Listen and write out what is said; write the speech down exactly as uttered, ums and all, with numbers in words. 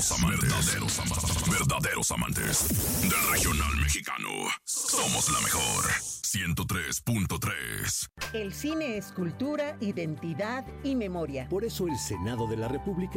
Verdaderos amantes. Verdaderos amantes. Verdaderos amantes. Del regional mexicano. Somos la mejor. ciento tres punto tres. El cine es cultura, identidad y memoria. Por eso el Senado de la República